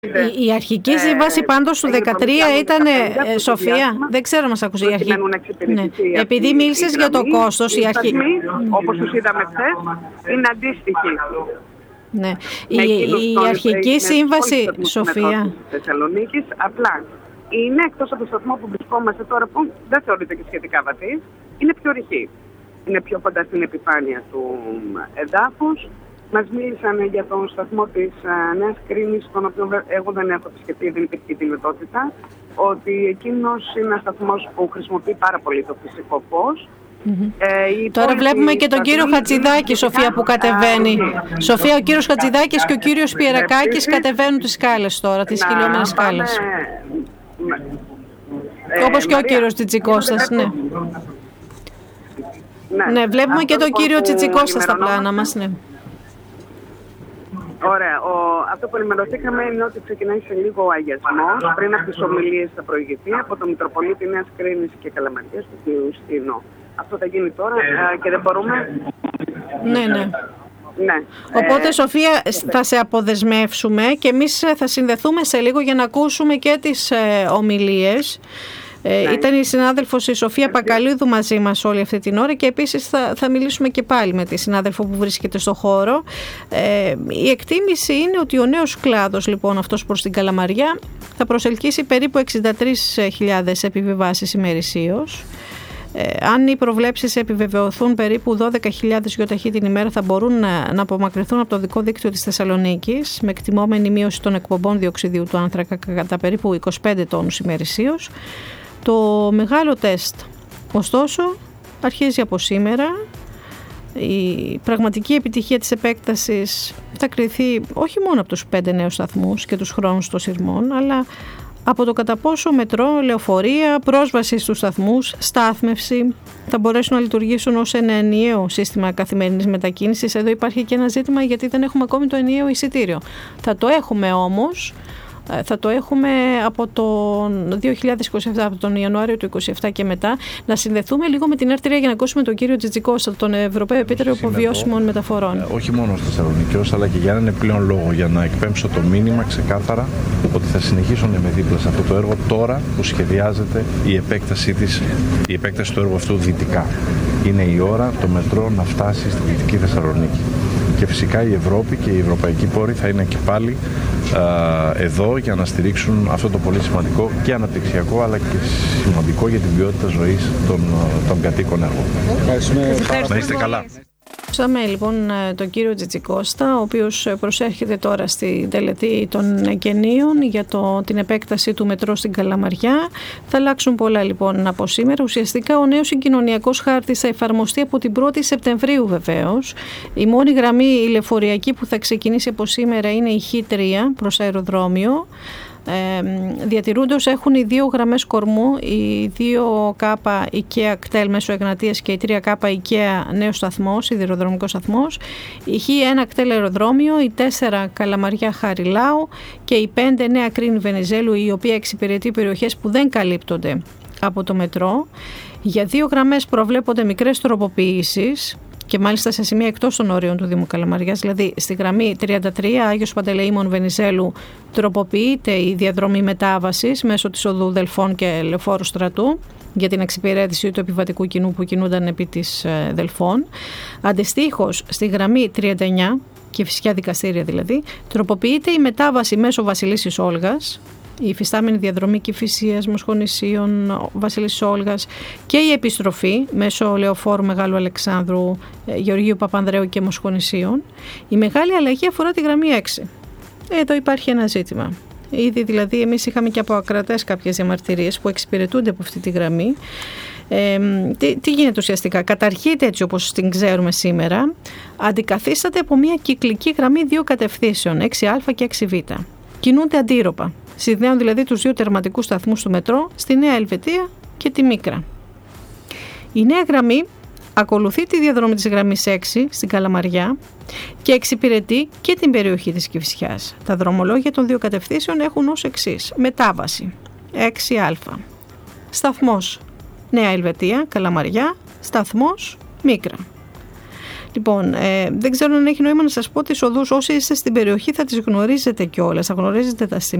Η αρχική σύμβαση πάντως του 2013 ήταν, Σοφία, δεν ξέρω μας ακούσει η αρχή. Ναι. Επειδή μίλησες για το κόστος, η αρχή... όπως τους είδαμε χθες, είναι αντίστοιχη. Ναι. Η αρχική σύμβαση, Σοφία. Θεσσαλονίκης, απλά είναι εκτός από το σταθμό που βρισκόμαστε τώρα, που δεν θεωρείται και σχετικά βαθύς, είναι πιο ρηχή. Είναι πιο κοντά στην επιφάνεια του εδάφους. Μας μίλησαν για τον σταθμό της Νέας Κρίνης, τον οποίο εγώ δεν έχω επισκεφτεί, δεν υπήρχε δυνατότητα, ότι εκείνος είναι ένας σταθμός που χρησιμοποιεί πάρα πολύ το φυσικό φως. Τώρα βλέπουμε και τον κύριο Χατζηδάκη, Σοφία, που κατεβαίνει. Σοφία, ο κύριος Χατζηδάκης και ο κύριος Πιερακάκης κατεβαίνουν τις σκάλες τώρα, τις χιλιόμενες σκάλες. Όπως και ο κύριος Τσιτσικώστας, ναι. Ναι, βλέπουμε και τον κύριο Τσιτσικώστα στα πλάνα μας, ναι. Ωραία. Αυτό που ενημερωθήκαμε είναι ότι ξεκινάει σε λίγο ο αγιασμός. Πριν από τις ομιλίες θα προηγηθεί από τον Μητροπολίτη Νέας Κρίνης και Καλαμαριάς, του κ. Στίνο. Αυτό θα γίνει τώρα και δεν μπορούμε... Ναι. Ναι. Οπότε, Σοφία, θα σε αποδεσμεύσουμε και εμείς θα συνδεθούμε σε λίγο για να ακούσουμε και τις ομιλίες. Ήταν η συνάδελφος η Σοφία Πακαλίδου μαζί μας όλη αυτή την ώρα και επίσης θα μιλήσουμε και πάλι με τη συνάδελφο που βρίσκεται στο χώρο. Η εκτίμηση είναι ότι ο νέος κλάδος, λοιπόν, αυτός προς την Καλαμαριά, θα προσελκύσει περίπου 63.000 επιβιβάσεις ημερησίως. Αν οι προβλέψεις επιβεβαιωθούν, περίπου 12.000 γιοταχή την ημέρα θα μπορούν να απομακρυνθούν από το οδικό δίκτυο της Θεσσαλονίκης, με εκτιμόμενη μείωση των εκπομπών διοξιδίου του άνθρακα κατά περίπου 25 τόνους ημερησίως. Το μεγάλο τεστ, ωστόσο, αρχίζει από σήμερα. Η πραγματική επιτυχία της επέκτασης θα κριθεί όχι μόνο από τους 5 νέους σταθμούς και τους χρόνους των σειρμών, αλλά από το κατά πόσο μετρό, λεωφορεία, πρόσβαση στους σταθμούς, στάθμευση θα μπορέσουν να λειτουργήσουν ως ένα ενιαίο σύστημα καθημερινής μετακίνησης. Εδώ υπάρχει και ένα ζήτημα, γιατί δεν έχουμε ακόμη το ενιαίο εισιτήριο. Θα το έχουμε όμως. Θα το έχουμε από το 2027, από τον Ιανουάριο του 2027 και μετά. Να συνδεθούμε λίγο με την R3 για να ακούσουμε τον κύριο Τσιτσικώστα, τον Ευρωπαίο Επίτροπο Βιώσιμων Μεταφορών. Όχι μόνο στη Θεσσαλονίκη, αλλά και για έναν επιπλέον λόγο, για να εκπέμψω το μήνυμα ξεκάθαρα ότι θα συνεχίσουν με δίπλα σε αυτό το έργο τώρα που σχεδιάζεται η επέκταση του έργου αυτού δυτικά. Είναι η ώρα το μετρό να φτάσει στη Δυτική Θεσσαλονίκη. Και φυσικά η Ευρώπη και οι ευρωπαϊκοί πόροι θα είναι και πάλι εδώ για να στηρίξουν αυτό το πολύ σημαντικό και αναπτυξιακό, αλλά και σημαντικό για την ποιότητα ζωής των κατοίκων έργων. Να είστε καλά. Ακούσαμε λοιπόν τον κύριο Τσιτσικώστα, ο οποίος προσέρχεται τώρα στη τελετή των εγγενείων για την επέκταση του μετρό στην Καλαμαριά. Θα αλλάξουν πολλά λοιπόν από σήμερα. Ουσιαστικά ο νέος συγκοινωνιακός χάρτης θα εφαρμοστεί από την 1η Σεπτεμβρίου βεβαίως. Η μόνη γραμμή ηλεφοριακή που θα ξεκινήσει από σήμερα είναι η Χ3 προς αεροδρόμιο. Διατηρούνται έχουν οι 2 γραμμές κορμού, η 2K IKEA κτέλ μέσω Εγνατίας και η 3K IKEA νέος σταθμός, σιδηροδρομικός σταθμός, η Χ1 κτέλ αεροδρόμιο, η 4 Καλαμαριά Χαριλάου και η 5 Νέα Κρίνη Βενιζέλου, η οποία εξυπηρετεί περιοχές που δεν καλύπτονται από το μετρό. Για 2 γραμμές προβλέπονται μικρές τροποποιήσεις και μάλιστα σε σημεία εκτός των όριων του Δήμου Καλαμαριάς, δηλαδή στη γραμμή 33 Άγιος Παντελεήμων Βενιζέλου τροποποιείται η διαδρομή μετάβασης μέσω της οδού Δελφών και Λεωφόρου Στρατού για την εξυπηρέτηση του επιβατικού κοινού που κινούνταν επί της Δελφών. Αντιστοίχως στη γραμμή 39 και φυσικά δικαστήρια δηλαδή, τροποποιείται η μετάβαση μέσω Βασιλίσσης Όλγας, η υφιστάμενη διαδρομή Κηφισίας, Μοσχονησίων, Βασιλίσσης Όλγας και η επιστροφή μέσω Λεωφόρου Μεγάλου Αλεξάνδρου, Γεωργίου Παπανδρέου και Μοσχονησίων. Η μεγάλη αλλαγή αφορά τη γραμμή 6. Εδώ υπάρχει ένα ζήτημα. Ήδη δηλαδή εμείς είχαμε και από ακρατές κάποιες διαμαρτυρίες που εξυπηρετούνται από αυτή τη γραμμή. Τι γίνεται ουσιαστικά? Καταρχείται έτσι όπως την ξέρουμε σήμερα, αντικαθίσταται από μια κυκλική γραμμή 2 κατευθύνσεων, 6α και 6β. Κινούνται αντίρροπα. Συνδέουν δηλαδή τους 2 τερματικούς σταθμούς του μετρό στη Νέα Ελβετία και τη Μίκρα. Η νέα γραμμή ακολουθεί τη διαδρομή της γραμμής 6 στην Καλαμαριά και εξυπηρετεί και την περιοχή της Κηφισιάς. Τα δρομολόγια των 2 κατευθύνσεων έχουν ως εξής: μετάβαση 6α, σταθμός Νέα Ελβετία, Καλαμαριά, σταθμός Μίκρα. Λοιπόν, δεν ξέρω αν έχει νόημα να σας πω τις οδούς. Όσοι είστε στην περιοχή θα τις γνωρίζετε κιόλας, θα γνωρίζετε τα σημεία.